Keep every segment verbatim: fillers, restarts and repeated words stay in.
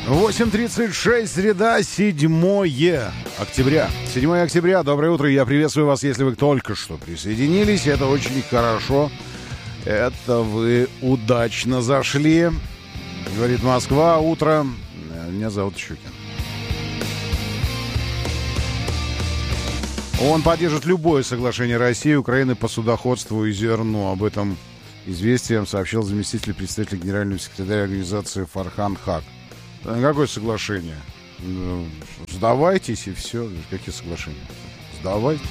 восемь тридцать шесть, среда, седьмое октября. седьмое октября, доброе утро, я приветствую вас, если вы только что присоединились. Это очень хорошо. Это вы удачно зашли. Говорит Москва, утро. Меня зовут Щукин. Он поддержит любое соглашение России и Украины по судоходству и зерну. Об этом известием сообщил заместитель председателя генерального секретаря организации Фархан Хак. Какое соглашение? Сдавайтесь и все. Какие соглашения? Сдавайтесь.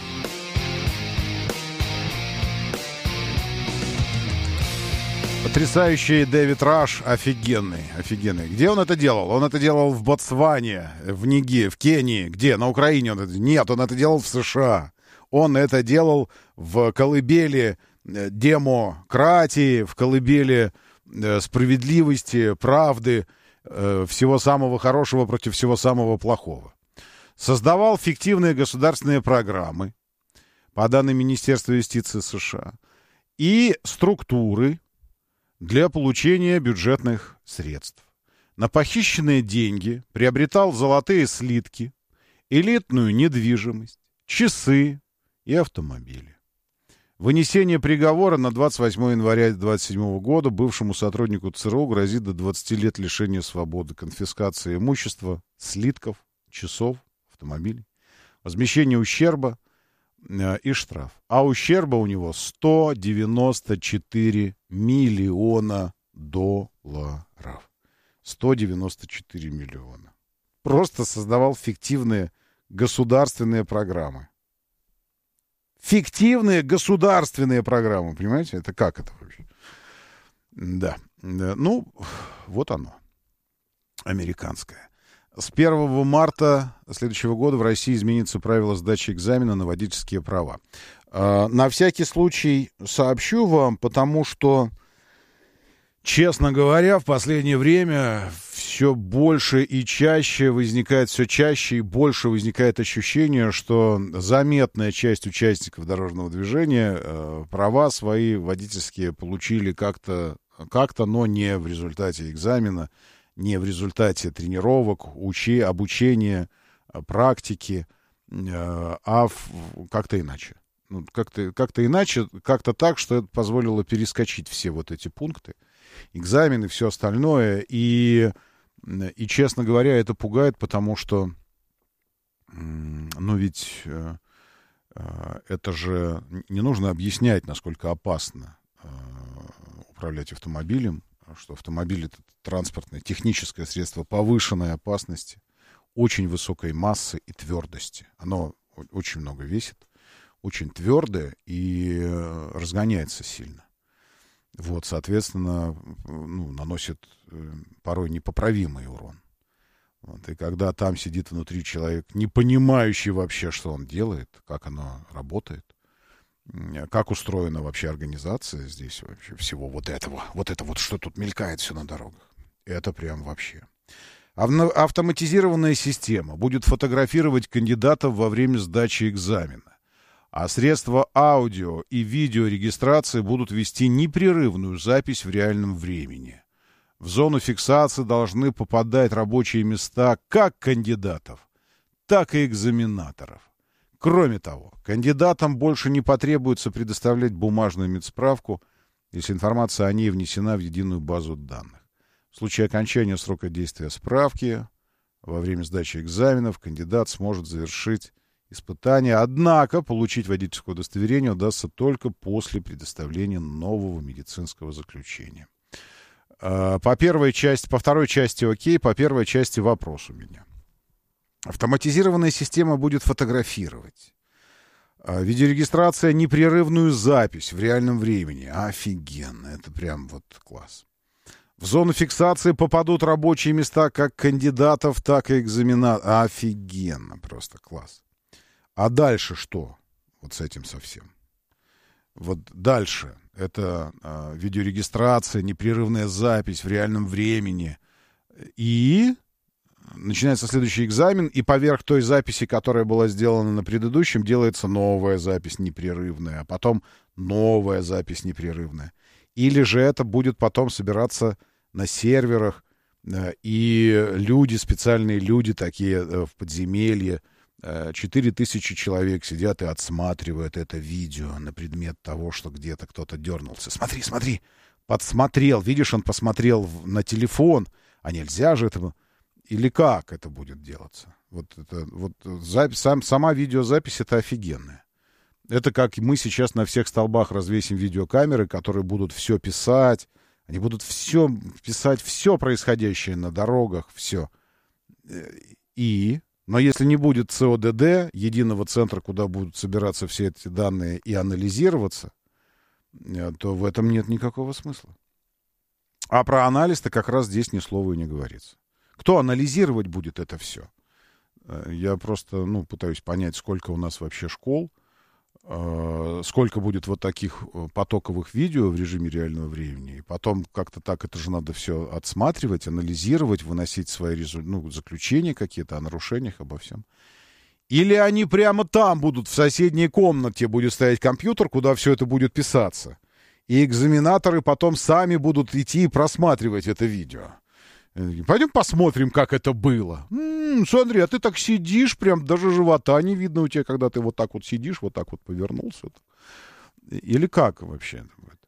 Потрясающий Дэвид Раш, офигенный, офигенный. Где он это делал? Он это делал в Ботсване, в Ниге, в Кении. Где? На Украине он это... Нет, он это делал в США. Он это делал в колыбели демократии, в колыбели справедливости, правды, всего самого хорошего против всего самого плохого. Создавал фиктивные государственные программы, по данным Министерства юстиции США, и структуры для получения бюджетных средств. На похищенные деньги приобретал золотые слитки, элитную недвижимость, часы и автомобили. Вынесение приговора на двадцать восьмое января две тысячи двадцать седьмого года бывшему сотруднику ЦРУ грозит до двадцати лет лишения свободы, конфискация имущества, слитков, часов, автомобилей, возмещение ущерба э, и штраф. А ущерба у него сто девяносто четыре миллиона долларов. сто девяносто четыре миллиона. Просто создавал фиктивные государственные программы. Фиктивные государственные программы, понимаете? Это как это вообще? Да. да. Ну, вот оно. Американское. С первого марта следующего года в России изменится правило сдачи экзамена на водительские права. А, на всякий случай сообщу вам, потому что, честно говоря, в последнее время все больше и чаще возникает, все чаще и больше возникает ощущение, что заметная часть участников дорожного движения э, права свои водительские получили как-то, как-то, но не в результате экзамена, не в результате тренировок, учи, обучения, практики, э, а в, как-то иначе. Ну, как-то, как-то иначе, как-то так, что это позволило перескочить все вот эти пункты, экзамены, все остальное, и... И, честно говоря, это пугает, потому что, ну ведь э, э, это же не нужно объяснять, насколько опасно э, управлять автомобилем, что автомобиль — это транспортное, техническое средство повышенной опасности, очень высокой массы и твердости. Оно очень много весит, очень твердое и э, разгоняется сильно. Вот, соответственно, ну, наносит э, порой непоправимый урон. Вот, и когда там сидит внутри человек, не понимающий вообще, что он делает, как оно работает, как устроена вообще организация здесь вообще всего вот этого, вот это вот, что тут мелькает все на дорогах, это прям вообще. Автоматизированная система будет фотографировать кандидатов во время сдачи экзамена. А средства аудио и видеорегистрации будут вести непрерывную запись в реальном времени. В зону фиксации должны попадать рабочие места как кандидатов, так и экзаменаторов. Кроме того, кандидатам больше не потребуется предоставлять бумажную медсправку, если информация о ней внесена в единую базу данных. В случае окончания срока действия справки во время сдачи экзаменов кандидат сможет завершить испытания, однако получить водительское удостоверение удастся только после предоставления нового медицинского заключения. По первой части, по второй части окей, по первой части вопрос у меня. Автоматизированная система будет фотографировать. Видеорегистрация — непрерывную запись в реальном времени. Офигенно, это прям вот класс. В зону фиксации попадут рабочие места как кандидатов, так и экзаменаторов. Офигенно, просто класс. А дальше что? Вот с этим совсем. Вот дальше. Это э, видеорегистрация, непрерывная запись в реальном времени. И начинается следующий экзамен, и поверх той записи, которая была сделана на предыдущем, делается новая запись непрерывная, а потом новая запись непрерывная. Или же это будет потом собираться на серверах И люди, специальные люди такие в подземелье, четыре тысячи человек сидят и отсматривают это видео на предмет того, что где-то кто-то дернулся. Смотри, смотри, подсмотрел, видишь, он посмотрел на телефон, а нельзя же этого. Или как это будет делаться? Вот это, вот запись, сам, сама видеозапись — это офигенная. Это как мы сейчас на всех столбах развесим видеокамеры, которые будут все писать. Они будут все писать, все происходящее на дорогах, все. И, но если не будет ЦОДД, единого центра, куда будут собираться все эти данные и анализироваться, то в этом нет никакого смысла. А про анализ-то как раз здесь ни слова и не говорится. Кто анализировать будет это все? Я просто, ну, пытаюсь понять, сколько у нас вообще школ, сколько будет вот таких потоковых видео в режиме реального времени. И потом как-то так это же надо все отсматривать, анализировать, выносить свои резу... ну, заключения какие-то о нарушениях, обо всем. Или они прямо там будут, в соседней комнате будет стоять компьютер, куда все это будет писаться. И экзаменаторы потом сами будут идти и просматривать это видео. Пойдем посмотрим, как это было. М-м, смотри, а ты так сидишь, прям даже живота не видно у тебя, когда ты вот так вот сидишь, вот так вот повернулся. Или как вообще?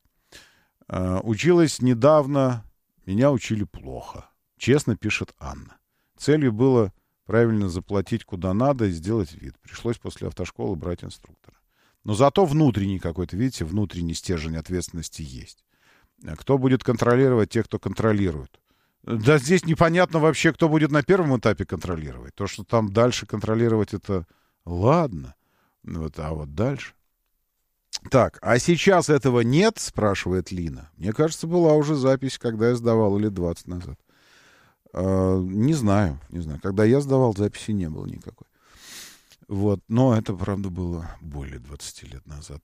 А, училась недавно, меня учили плохо. Честно, пишет Анна. Целью было правильно заплатить куда надо и сделать вид. Пришлось после автошколы брать инструктора. Но зато внутренний какой-то, видите, внутренний стержень ответственности есть. Кто будет контролировать тех, кто контролирует? Да здесь непонятно вообще, кто будет на первом этапе контролировать. То, что там дальше контролировать, это ладно. Вот, а вот дальше. Так, а сейчас этого нет, спрашивает Лина. Мне кажется, была уже запись, когда я сдавал, лет двадцать назад. А, не знаю, не знаю. Когда я сдавал, записи не было никакой. Вот, но это, правда, было более двадцати лет назад.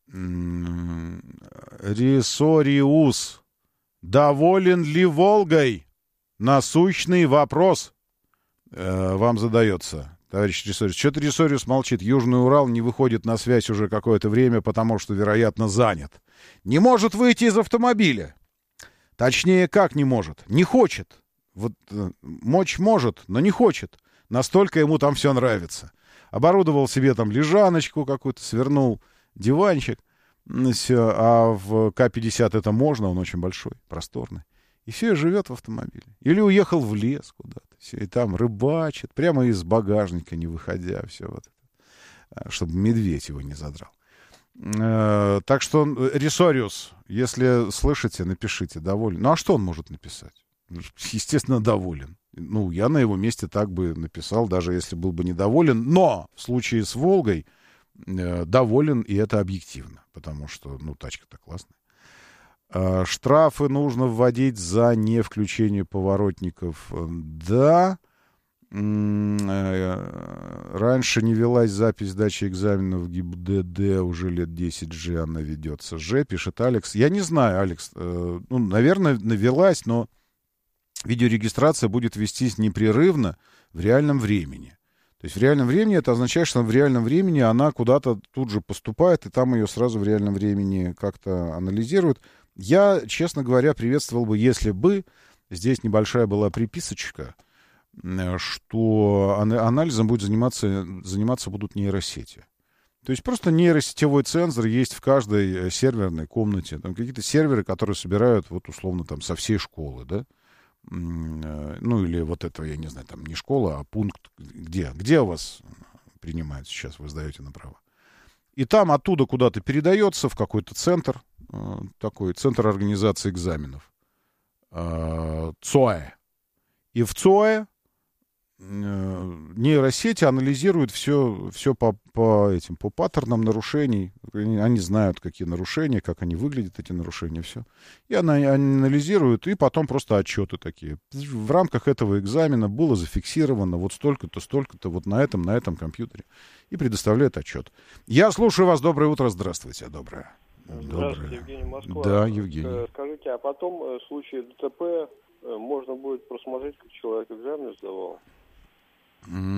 Ресориус. Доволен ли Волгой? Насущный вопрос э, вам задается, товарищ Ресориус. Что-то Ресориус молчит. Южный Урал не выходит на связь уже какое-то время, потому что, вероятно, занят. Не может выйти из автомобиля. Точнее, как не может? Не хочет. Вот э, мочь может, но не хочет. Настолько ему там все нравится. Оборудовал себе там лежаночку какую-то, свернул диванчик. Все, а в К пятьдесят это можно, он очень большой, просторный. И все, живет в автомобиле. Или уехал в лес куда-то, все, и там рыбачит, прямо из багажника, не выходя, все вот это, чтобы медведь его не задрал. Э, так что, Ресориус, если слышите, напишите, доволен. Ну, а что он может написать? Естественно, доволен. Ну, я на его месте так бы написал, даже если был бы недоволен. Но в случае с «Волгой» доволен, и это объективно, потому что, ну, тачка-то классная. А, штрафы нужно вводить за не включение поворотников. Да. Раньше не велась запись сдачи экзаменов в ГИБДД, уже лет десять же она ведется. Ж, пишет Алекс. Я не знаю, Алекс, э, ну, наверное, навелась, но видеорегистрация будет вестись непрерывно в реальном времени. То есть в реальном времени это означает, что в реальном времени она куда-то тут же поступает, и там ее сразу в реальном времени как-то анализируют. Я, честно говоря, приветствовал бы, если бы здесь небольшая была приписочка, что анализом будет заниматься, заниматься будут нейросети. То есть просто нейросетевой цензор есть в каждой серверной комнате. Там какие-то серверы, которые собирают вот условно там со всей школы, да? Ну, или вот это, я не знаю, там не школа, а пункт, где? Где у вас принимают сейчас, вы сдаете на права? И там оттуда куда-то передается в какой-то центр, такой центр организации экзаменов, ЦОЭ. И в ЦОЭ нейросети анализируют все, все по, по, этим, по паттернам нарушений. Они, они знают, какие нарушения, как они выглядят, эти нарушения, все. И она анализируют, и потом просто отчеты такие. В рамках этого экзамена было зафиксировано вот столько-то, столько-то, вот на этом, на этом компьютере. И предоставляют отчет. Я слушаю вас. Доброе утро. Здравствуйте. Доброе. Здравствуйте, Доброе. Евгений, Москва. Да, Евгений. Скажите, а потом в случае ДТП можно будет просмотреть, как человек экзамен сдавал?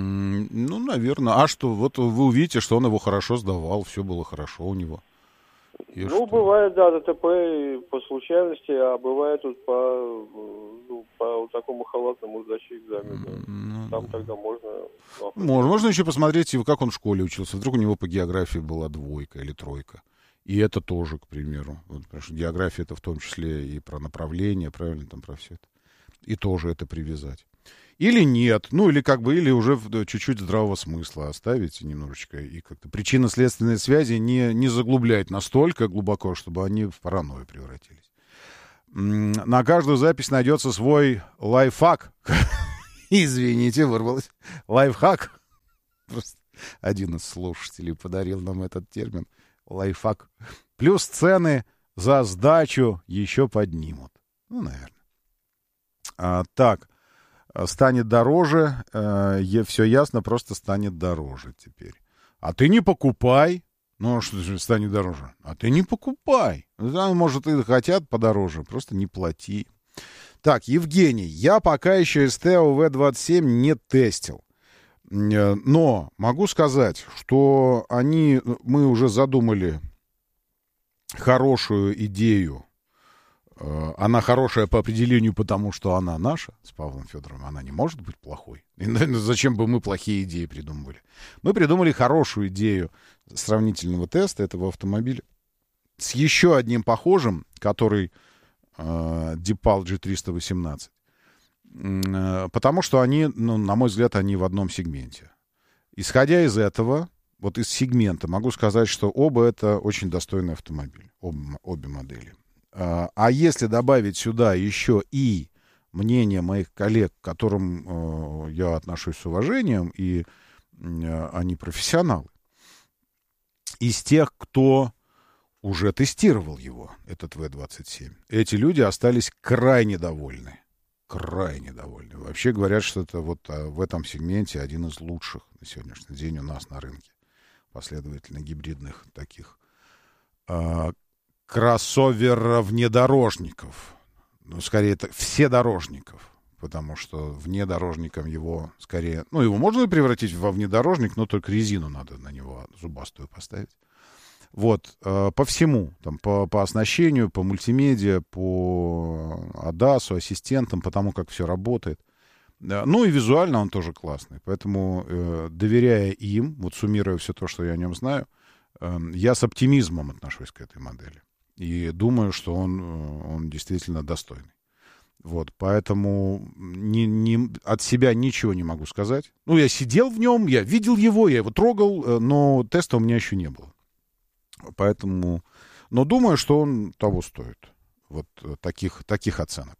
Ну, наверное. А что? Вот вы увидите, что он его хорошо сдавал, все было хорошо у него. И ну, что? бывает, да, ДТП по случайности, а бывает тут по, ну, по вот такому халатному сдаче экзамена. Ну, Там тогда можно... можно, можно еще посмотреть, как он в школе учился. Вдруг у него по географии была двойка или тройка. И это тоже, к примеру. Вот, потому что география — это в том числе и про направление, правильно, там про все это. И тоже это привязать. Или нет, ну или как бы, или уже чуть-чуть здравого смысла оставить немножечко и как-то причинно-следственные связи не, не заглублять настолько глубоко, чтобы они в паранойю превратились. На каждую запись найдется свой лайфхак. Извините, вырвалось. Лайфхак. Просто один из слушателей подарил нам этот термин. Лайфхак. Плюс цены за сдачу еще поднимут. Ну, наверное. А, так. Станет дороже, э, все ясно, просто станет дороже теперь. А ты не покупай. Ну, что же станет дороже? А ты не покупай. Может, и хотят подороже, просто не плати. Так, Евгений, я пока еще эс тэ о вэ двадцать семь не тестил. Но могу сказать, что они, мы уже задумали хорошую идею. Она хорошая по определению, потому что она наша, с Павлом Федоровым. Она не может быть плохой. И, наверное, зачем бы мы плохие идеи придумывали? Мы придумали хорошую идею сравнительного теста этого автомобиля с еще одним похожим, который э, Дипал джи триста восемнадцать. Э, потому что они, ну, на мой взгляд, они в одном сегменте. Исходя из этого, вот из сегмента, могу сказать, что оба это очень достойные автомобили. Об, обе модели. А если добавить сюда еще и мнение моих коллег, к которым э, я отношусь с уважением, и э, они профессионалы, из тех, кто уже тестировал его, этот вэ двадцать семь, эти люди остались крайне довольны. Крайне довольны. Вообще говорят, что это вот а, в этом сегменте один из лучших на сегодняшний день у нас на рынке. Последовательно гибридных таких э, кроссовер-внедорожников. Ну, скорее, это вседорожников. Потому что внедорожником его скорее... Ну, его можно превратить во внедорожник, но только резину надо на него зубастую поставить. Вот. Э, по всему. Там, по, по оснащению, по мультимедиа, по адасу, ассистентам, по тому, как все работает. Э, ну, и визуально он тоже классный. Поэтому, э, доверяя им, вот суммируя все то, что я о нем знаю, э, я с оптимизмом отношусь к этой модели. И думаю, что он, он действительно достойный. Вот, поэтому не, не, от себя ничего не могу сказать. Ну, я сидел в нем, я видел его, я его трогал, но теста у меня еще не было. Поэтому, но думаю, что он того стоит. Вот таких, таких оценок.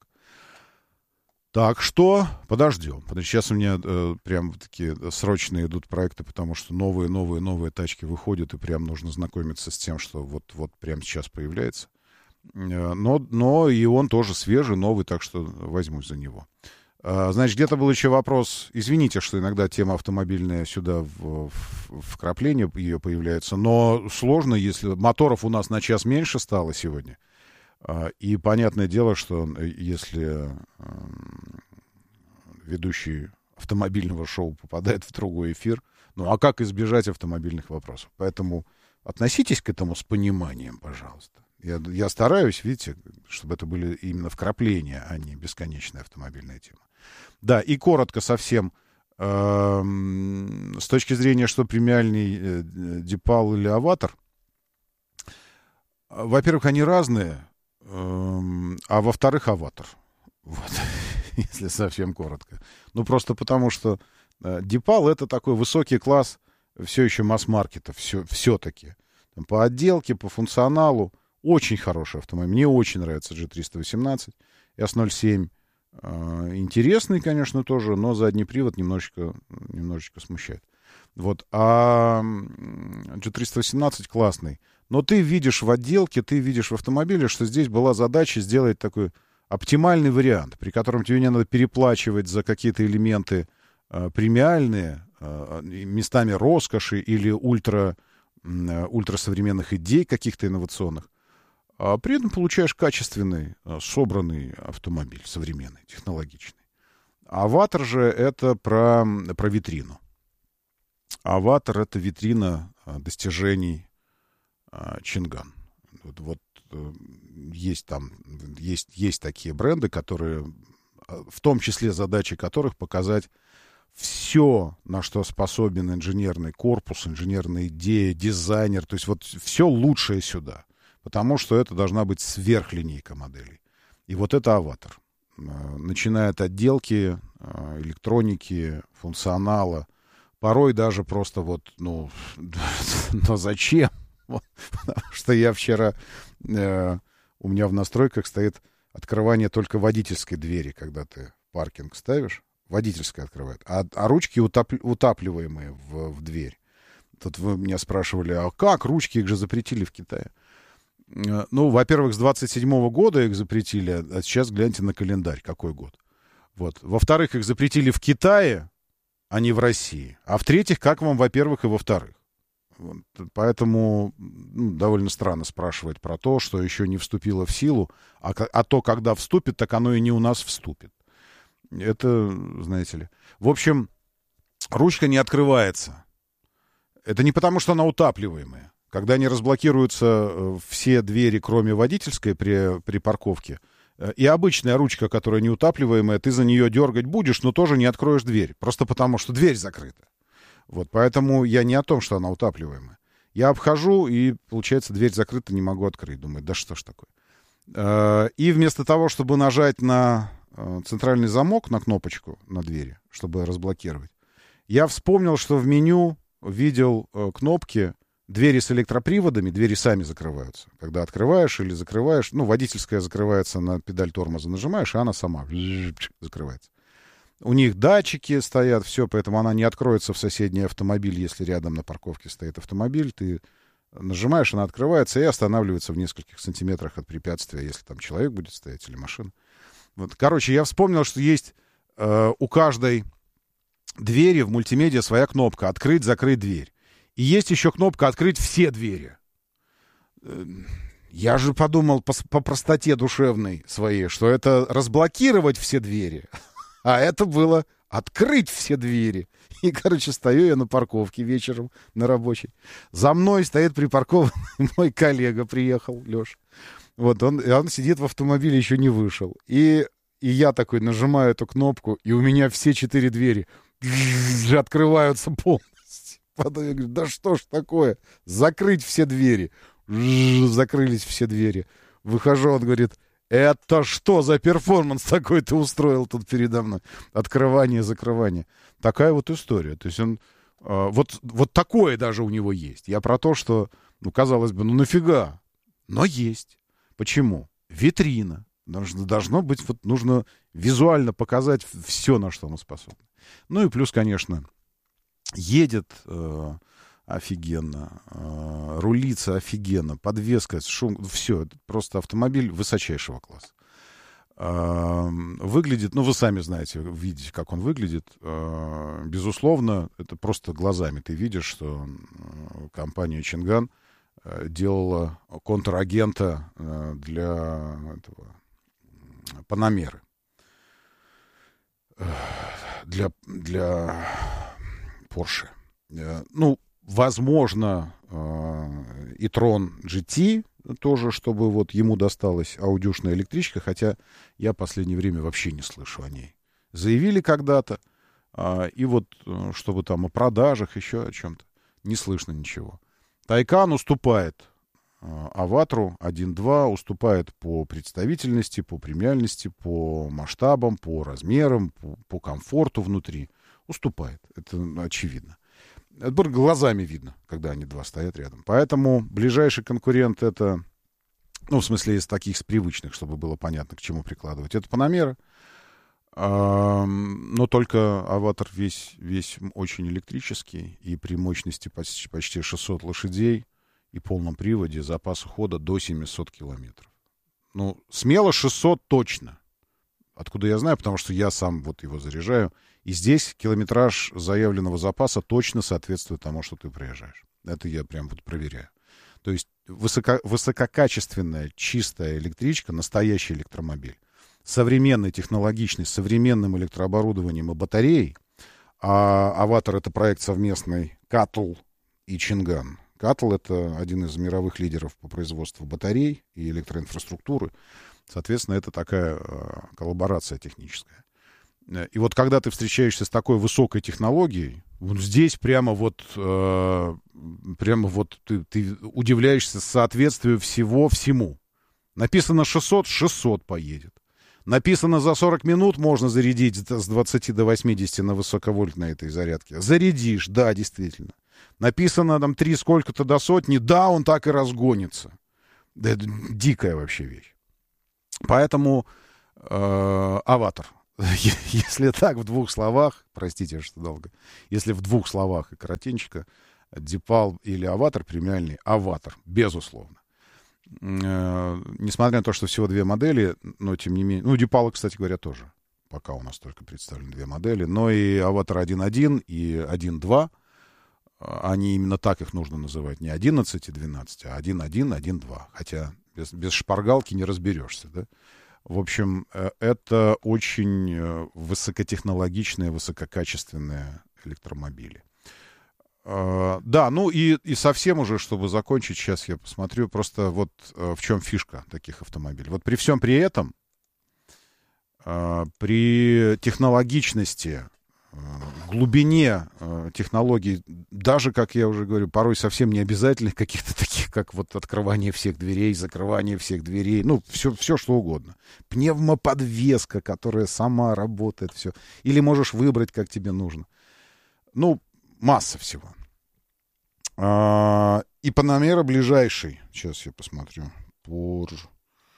Так что подождем. Сейчас у меня э, прям такие срочные идут проекты, потому что новые, новые, новые тачки выходят, и прям нужно знакомиться с тем, что вот, вот прямо сейчас появляется. Э, но, но и он тоже свежий, новый, так что возьмусь за него. Э, значит, где-то был еще вопрос. Извините, что иногда тема автомобильная сюда в, в, вкрапление ее появляется, но сложно, если моторов у нас на час меньше стало сегодня. И понятное дело, что если э, ведущий автомобильного шоу попадает в другой эфир, ну а как избежать автомобильных вопросов? Поэтому относитесь к этому с пониманием, пожалуйста. Я, я стараюсь, видите, чтобы это были именно вкрапления, а не бесконечная автомобильная тема. Да, и коротко совсем, э, с точки зрения, что премиальный э, Дипал или Аватар, во-первых, они разные. А во-вторых, Аватар. Вот. Если совсем коротко. Ну, просто потому что э, Дипал — это такой высокий класс все еще масс-маркета. Все, все-таки. Там, по отделке, по функционалу. Очень хороший автомобиль. Мне очень нравится джи триста восемнадцать. эс ноль семь. Э, интересный, конечно, тоже, но задний привод немножечко, немножечко смущает. Вот. А джи триста восемнадцать классный. Но ты видишь в отделке, ты видишь в автомобиле, что здесь была задача сделать такой оптимальный вариант, при котором тебе не надо переплачивать за какие-то элементы э, премиальные, э, местами роскоши или ультра, э, ультрасовременных идей каких-то инновационных, а при этом получаешь качественный, э, собранный автомобиль, современный, технологичный. Аватар же это про, про витрину. Аватар — это витрина э, достижений Чинган. Вот, вот есть там, есть, есть такие бренды, которые, в том числе задача которых показать все, на что способен инженерный корпус, инженерная идея, дизайнер, то есть вот все лучшее сюда, потому что это должна быть сверхлинейка моделей. И вот это «Аватар». Начиная от отделки, электроники, функционала, порой даже просто вот, ну, но зачем? Потому что я вчера, э, у меня в настройках стоит открывание только водительской двери, когда ты паркинг ставишь, водительская открывает, а, а ручки утап, утапливаемые в, в дверь. Тут вы меня спрашивали, а как ручки, их же запретили в Китае? Э, ну, во-первых, с двадцать седьмого года их запретили, а сейчас гляньте на календарь, какой год. Вот. Во-вторых, их запретили в Китае, а не в России. А в-третьих, как вам, во-первых, и во-вторых? Вот. Поэтому ну, довольно странно спрашивать про то, что еще не вступило в силу, а, а то, когда вступит, так оно и не у нас вступит. Это, знаете ли. В общем, ручка не открывается. Это не потому, что она утапливаемая. Когда не разблокируются все двери, кроме водительской при, при парковке, и обычная ручка, которая неутапливаемая, ты за нее дергать будешь, но тоже не откроешь дверь. Просто потому, что дверь закрыта. Вот, поэтому я не о том, что она утапливаемая. Я обхожу, и, получается, дверь закрыта, не могу открыть. Думаю, да что ж такое. И вместо того, чтобы нажать на центральный замок, на кнопочку на двери, чтобы разблокировать, я вспомнил, что в меню видел кнопки двери с электроприводами, двери сами закрываются. Когда открываешь или закрываешь, ну, водительская закрывается, на педаль тормоза нажимаешь, и она сама закрывается. У них датчики стоят, все, поэтому она не откроется в соседний автомобиль, если рядом на парковке стоит автомобиль. Ты нажимаешь, она открывается и останавливается в нескольких сантиметрах от препятствия, если там человек будет стоять или машина. Вот. Короче, я вспомнил, что есть э, у каждой двери в мультимедиа своя кнопка «Открыть, закрыть дверь». И есть еще кнопка «Открыть все двери». Я же подумал по, по простоте душевной своей, что это разблокировать все двери. А это было открыть все двери. И, короче, стою я на парковке вечером на рабочей. За мной стоит припаркованный мой коллега, приехал, Леша. Вот он, он сидит в автомобиле, еще не вышел. И, и я такой нажимаю эту кнопку, и у меня все четыре двери открываются полностью. Потом я говорю, да что ж такое? Закрыть все двери. Закрылись все двери. Выхожу, он говорит... Это что за перформанс такой ты устроил тут передо мной? Открывание, закрывание. Такая вот история. То есть он... Э, вот, вот такое даже у него есть. Я про то, что, ну, казалось бы, ну нафига? Но есть. Почему? Витрина. Должно, должно быть, вот нужно визуально показать все, на что мы способны. Ну и плюс, конечно, едет... Э, офигенно, э, рулится офигенно, подвеска, шум, все, это просто автомобиль высочайшего класса. Э, выглядит, ну, вы сами знаете, видите, как он выглядит. Э, безусловно, это просто глазами ты видишь, что компания Чинган э, делала контрагента э, для этого Панамеры. Э, для, для Porsche. Э, ну, возможно, э, и Трон джи ти тоже, чтобы вот ему досталась аудюшная электричка, хотя я в последнее время вообще не слышу о ней. Заявили когда-то, э, и вот, э, чтобы там о продажах, еще о чем-то, не слышно ничего. Тайкан уступает э, Аватру один-два, уступает по представительности, по премиальности, по масштабам, по размерам, по, по комфорту внутри. Уступает, это очевидно. Это глазами видно, когда они два стоят рядом. Поэтому ближайший конкурент это, ну, в смысле, из таких, с привычных, чтобы было понятно, к чему прикладывать. Это Панамера. Но только Аватар весь, весь очень электрический. И при мощности почти, почти шестьсот лошадей и полном приводе запас хода до семьсот километров. Ну, смело шестьсот точно. Откуда я знаю? Потому что я сам вот его заряжаю. И здесь километраж заявленного запаса точно соответствует тому, что ты проезжаешь. Это я прям вот проверяю. То есть высоко, высококачественная, чистая электричка, настоящий электромобиль, современный, технологичный, с современным электрооборудованием и батареей. А Аватар — это проект совместный Катл и Чинган. Каттл — это один из мировых лидеров по производству батарей и электроинфраструктуры. Соответственно, это такая коллаборация техническая. И вот когда ты встречаешься с такой высокой технологией, вот здесь прямо вот, э, прямо вот ты, ты удивляешься соответствию всего всему. Написано шестьсот, шестьсот поедет. Написано за сорок минут можно зарядить с двадцати до восьмидесяти на высоковольтной этой зарядке. Зарядишь, да, действительно. Написано там три сколько-то до сотни, да, он так и разгонится. Да, это дикая вообще вещь. Поэтому э, «Аватар». Если так, в двух словах, простите, что долго, если в двух словах и коротенько, Дипал или «Аватар» премиальный, «Аватар», безусловно. Э, несмотря на то, что всего две модели, но тем не менее... Ну, Дипала, кстати говоря, тоже. Пока у нас только представлены две модели. Но и «Аватар» один точка один и один точка два, они именно так их нужно называть. Не одиннадцать и двенадцать, а один точка один, один точка два. Хотя без, без шпаргалки не разберешься, да? В общем, это очень высокотехнологичные, высококачественные электромобили. Да, ну и, и совсем уже, чтобы закончить, сейчас я посмотрю, просто вот в чем фишка таких автомобилей. Вот при всем при этом, при технологичности, глубине технологий, даже, как я уже говорю, порой совсем не обязательных, каких-то таких, как вот открывание всех дверей, закрывание всех дверей, ну, все, все что угодно. Пневмоподвеска, которая сама работает, все. Или можешь выбрать, как тебе нужно. Ну, масса всего. А, и Panamera ближайший. Сейчас я посмотрю. Porsche,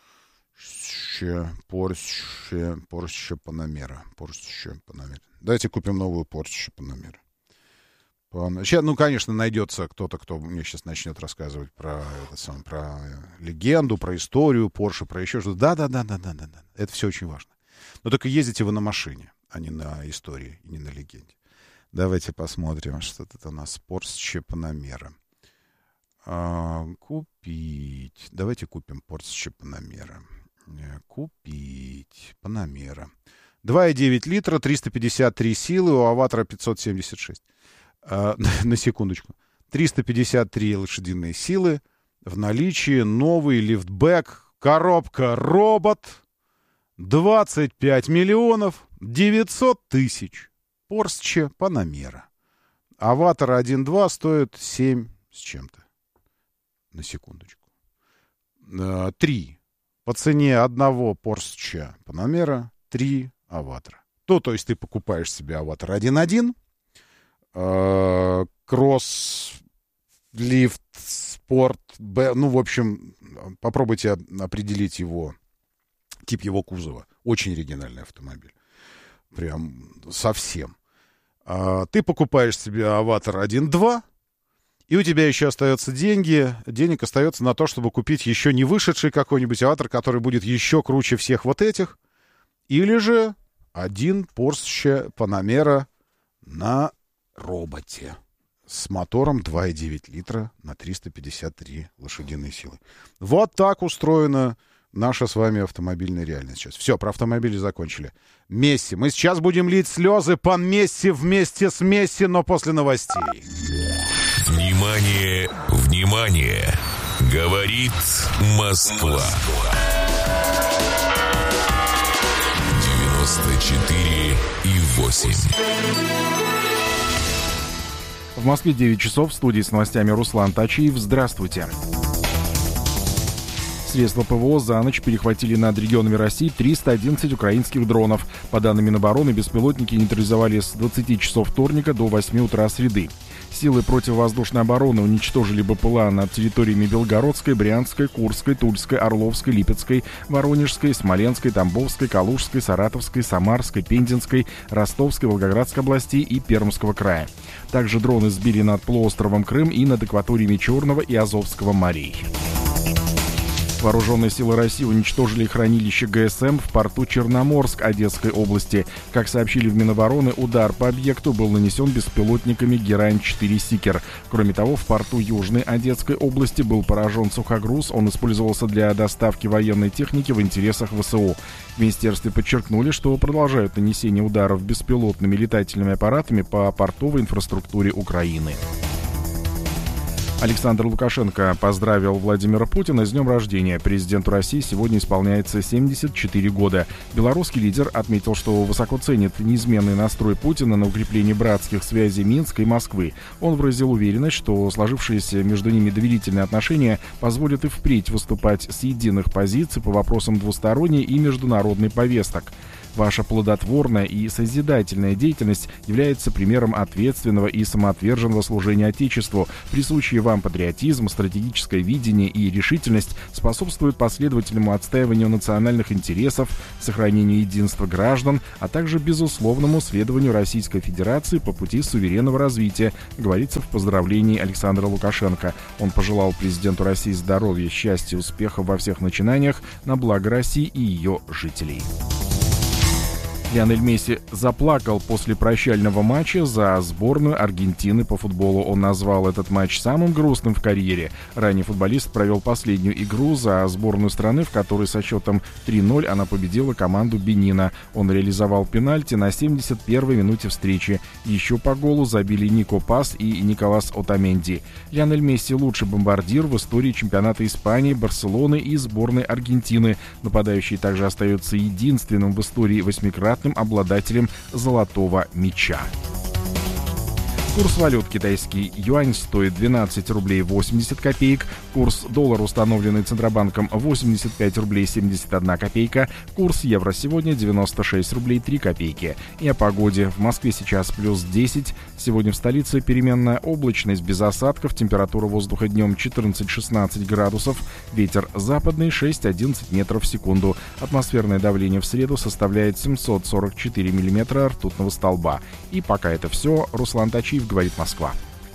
Porsche, Porsche Panamera. Porsche Panamera. Давайте купим новую Porsche Panamera. Сейчас, ну, конечно, найдется кто-то, кто мне сейчас начнет рассказывать про, это самое, про легенду, про историю Porsche, про еще что-то. Да-да-да-да-да-да. Это все очень важно. Но только ездите вы на машине, а не на истории и не на легенде. Давайте посмотрим, что тут у нас. Porsche Panamera. А, купить. Давайте купим Porsche Panamera. Купить. Panamera. два и девять литра, триста пятьдесят три силы, у «Аватара» пятьсот семьдесят шесть. А, на секундочку. триста пятьдесят три лошадиные силы. В наличии новый лифтбэк. Коробка робот. двадцать пять миллионов девятьсот тысяч. Porsche Panamera. «Аватар» один точка два стоит семь с чем-то. На секундочку. три. По цене одного Porsche Panamera три «Аватара». Ну, то есть ты покупаешь себе «Аватар» один точка один, э, кросс, лифт, спорт, Б, ну, в общем, попробуйте определить его, тип его кузова. Очень оригинальный автомобиль. Прям совсем. А, ты покупаешь себе «Аватар» один точка два, и у тебя еще остаются деньги. Денег остается на то, чтобы купить еще не вышедший какой-нибудь «Аватар», который будет еще круче всех вот этих. Или же один Porsche Panamera на роботе с мотором два и девять литра на триста пятьдесят три лошадиные силы. Вот так устроена наша с вами автомобильная реальность сейчас. Все, про автомобили закончили. Месси. Мы сейчас будем лить слезы по Месси вместе с Месси, но после новостей. Внимание, внимание! Говорит Москва. девяносто четыре и восемь. В Москве девять часов, в студии с новостями Руслан Тачиев. Здравствуйте. Средства ПВО за ночь перехватили над регионами России триста одиннадцать украинских дронов. По данным Минобороны, беспилотники нейтрализовали с двадцати часов вторника до восьми утра среды. Силы противовоздушной обороны уничтожили БПЛА над территориями Белгородской, Брянской, Курской, Тульской, Орловской, Липецкой, Воронежской, Смоленской, Тамбовской, Калужской, Саратовской, Самарской, Пензенской, Ростовской, Волгоградской областей и Пермского края. Также дроны сбили над полуостровом Крым и над акваториями Черного и Азовского морей. Вооруженные силы России уничтожили хранилище ГСМ в порту Черноморск Одесской области. Как сообщили в Минобороны, удар по объекту был нанесен беспилотниками Герань четыре Сикер. Кроме того, в порту Южной Одесской области был поражен сухогруз. Он использовался для доставки военной техники в интересах ВСУ. В министерстве подчеркнули, что продолжают нанесение ударов беспилотными летательными аппаратами по портовой инфраструктуре Украины. Александр Лукашенко поздравил Владимира Путина с днем рождения. Президенту России сегодня исполняется семьдесят четыре года. Белорусский лидер отметил, что высоко ценит неизменный настрой Путина на укрепление братских связей Минска и Москвы. Он выразил уверенность, что сложившиеся между ними доверительные отношения позволят и впредь выступать с единых позиций по вопросам двусторонней и международной повесток. Ваша плодотворная и созидательная деятельность является примером ответственного и самоотверженного служения Отечеству. Присущие вам патриотизм, стратегическое видение и решительность способствуют последовательному отстаиванию национальных интересов, сохранению единства граждан, а также безусловному следованию Российской Федерации по пути суверенного развития, говорится в поздравлении Александра Лукашенко. Он пожелал президенту России здоровья, счастья, успехов во всех начинаниях на благо России и ее жителей. Лионель Месси заплакал после прощального матча за сборную Аргентины по футболу. Он назвал этот матч самым грустным в карьере. Ранее футболист провел последнюю игру за сборную страны, в которой со счетом три ноль она победила команду Бенина. Он реализовал пенальти на семьдесят первой минуте встречи. Еще по голу забили Нико Пас и Николас Отаменди. Лионель Месси — лучший бомбардир в истории чемпионата Испании, Барселоны и сборной Аргентины. Нападающий также остается единственным в истории восьмикратным обладателем золотого мяча. Курс валют: китайский юань стоит двенадцать рублей восемьдесят копеек, курс доллара, установленный Центробанком, восемьдесят пять рублей семьдесят одна копейка, курс евро сегодня девяносто шесть рублей три копейки. И о погоде. В Москве сейчас плюс десять, сегодня в столице переменная облачность без осадков, температура воздуха днем четырнадцать-шестнадцать градусов, ветер западный шесть-одиннадцать метров в секунду, атмосферное давление в среду составляет семьсот сорок четыре миллиметра ртутного столба. И пока это все. Руслан Тачиев, говорит Москва.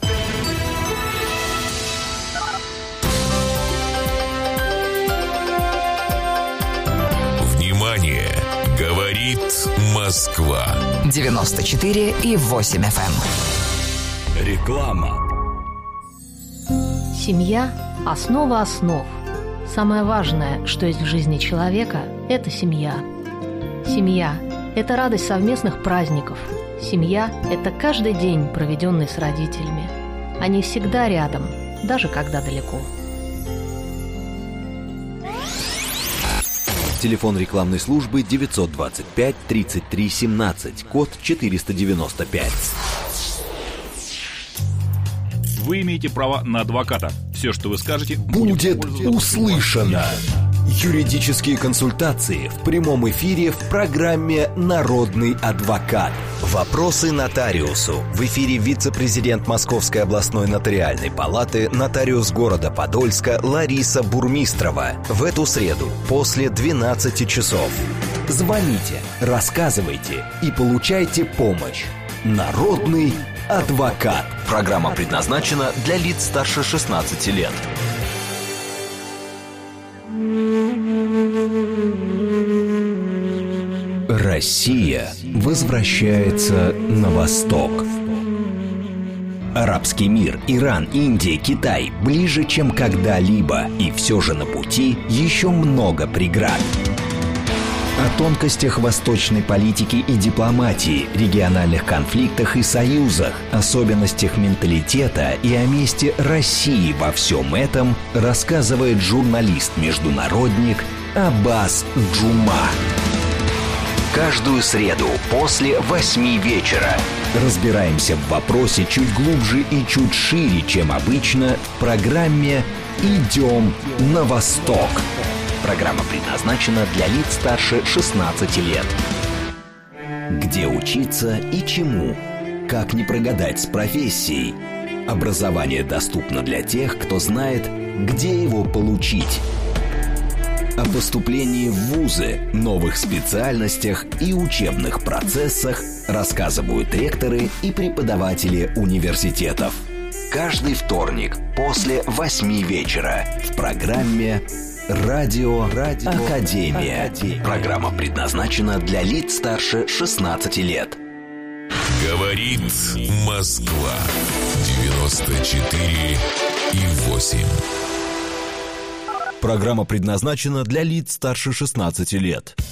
Внимание! Говорит Москва. девяносто четыре и восемь эф эм. Реклама. Семья – основа основ. Самое важное, что есть в жизни человека – это семья. Семья – это радость совместных праздников. Семья – это каждый день, проведенный с родителями. Они всегда рядом, даже когда далеко. Телефон рекламной службы девятьсот двадцать пять тридцать три семнадцать, код четыреста девяносто пять. Вы имеете право на адвоката. Все, что вы скажете, будет услышано. Юридические консультации в прямом эфире в программе «Народный адвокат». Вопросы нотариусу. В эфире вице-президент Московской областной нотариальной палаты, нотариус города Подольска Лариса Бурмистрова. В эту среду после двенадцати часов. Звоните, рассказывайте и получайте помощь. «Народный адвокат». Программа предназначена для лиц старше шестнадцати лет. Россия возвращается на восток. Арабский мир, Иран, Индия, Китай ближе, чем когда-либо, и все же на пути еще много преград. О тонкостях восточной политики и дипломатии, региональных конфликтах и союзах, особенностях менталитета и о месте России во всем этом рассказывает журналист-международник Аббас Джума. Каждую среду после восьми вечера разбираемся в вопросе чуть глубже и чуть шире, чем обычно, в программе «Идем на восток». Программа предназначена для лиц старше шестнадцати лет. Где учиться и чему? Как не прогадать с профессией? Образование доступно для тех, кто знает, где его получить. О поступлении в вузы, новых специальностях и учебных процессах рассказывают ректоры и преподаватели университетов. Каждый вторник после восьми вечера в программе «Радио, Радио Академия». Академия. Программа предназначена для лиц старше шестнадцати лет. Говорит Москва. девяносто четыре и восемь. Программа предназначена для лиц старше шестнадцати лет.